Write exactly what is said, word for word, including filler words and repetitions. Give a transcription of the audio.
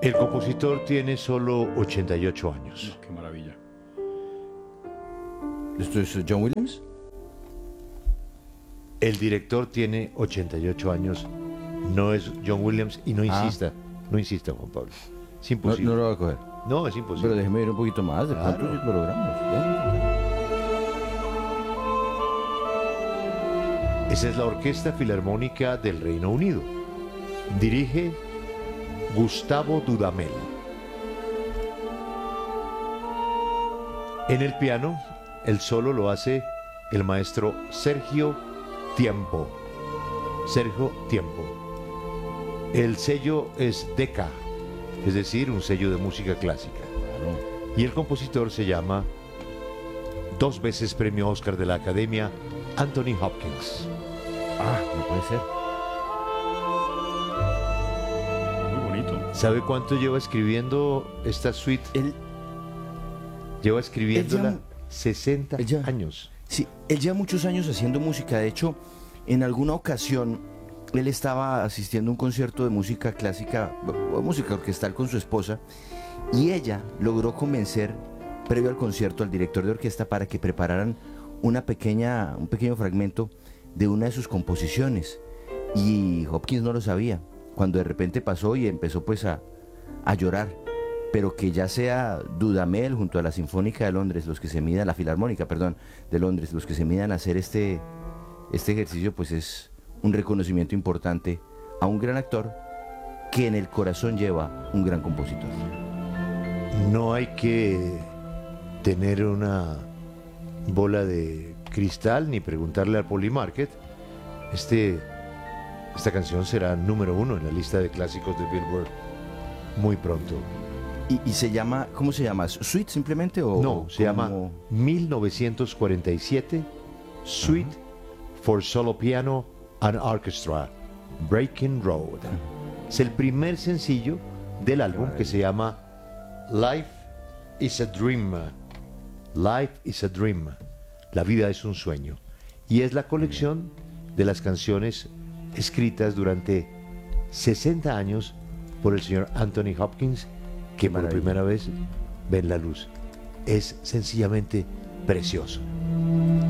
El compositor tiene solo ochenta y ocho años. No, qué maravilla. ¿Esto es John Williams? El director tiene ochenta y ocho años. No es John Williams y no Ah. insista. No insista, Juan Pablo. Es No, imposible. no No, lo va a coger. es imposible. Pero déjeme ir un poquito más. ¿De Claro. cuántos lo logramos? Ya. Esa es la Orquesta Filarmónica del Reino Unido. Dirige Gustavo Dudamel. En el piano, el solo lo hace el maestro Sergio Tiempo. Sergio Tiempo. El sello es Decca, es decir, un sello de música clásica. Claro. Y el compositor se llama, dos veces premio Oscar de la Academia, Anthony Hopkins. Ah, no puede ser. Muy bonito. ¿Sabe cuánto lleva escribiendo esta suite? Él, Lleva escribiéndola Él ya- sesenta él ya- años. sí, él lleva muchos años haciendo música. De hecho, en alguna ocasión, él estaba asistiendo a un concierto de música clásica, o música orquestal con su esposa, y ella logró convencer, previo al concierto, al director de orquesta para que prepararan una pequeña, un pequeño fragmento de una de sus composiciones. Y Hopkins no lo sabía, cuando de repente pasó y empezó pues a, a llorar. Pero que ya sea Dudamel junto a la Sinfónica de Londres, los que se midan, la Filarmónica, perdón, de Londres, los que se midan a hacer este, este ejercicio, pues es un reconocimiento importante a un gran actor que en el corazón lleva un gran compositor. No hay que tener una bola de cristal ni preguntarle al Polymarket. Este, esta canción será número uno en la lista de clásicos de Billboard muy pronto. Y, y se llama, ¿cómo se llama? ¿Suite simplemente o No, o se llama como- mil novecientos cuarenta y siete Suite for Solo Piano and Orchestra, Breaking Road. Es el primer sencillo del álbum que se llama Life is a Dream. Life is a Dream. La vida es un sueño. Y es la colección de las canciones escritas durante sesenta años por el señor Anthony Hopkins, que por Maravilla. primera vez ven la luz. Es sencillamente precioso.